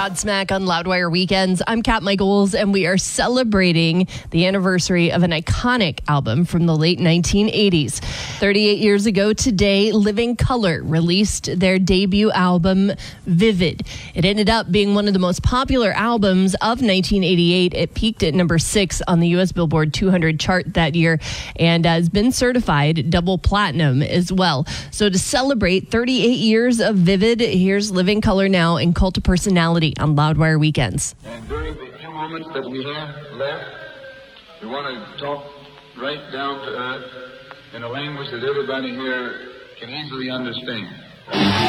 Godsmack on Loudwire Weekends. I'm Kat Michaels, and we are celebrating the anniversary of an iconic album from the late 1980s. 38 years ago today, Living Colour released their debut album, Vivid. It ended up being one of the most popular albums of 1988. It peaked at number 6 on the U.S. Billboard 200 chart that year and has been certified double platinum as well. So to celebrate 38 years of Vivid, here's Living Colour now in Cult of Personality on Loudwire Weekends. And during the few moments that we have left, we want to talk right down to earth in a language that everybody here can easily understand.